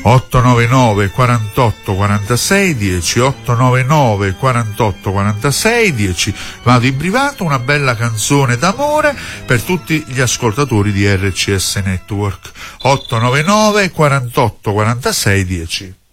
899 48 46 10, 899 48 46 10. Vado in privato, una bella canzone d'amore per tutti gli ascoltatori di RCS Network. 899 48 46 10.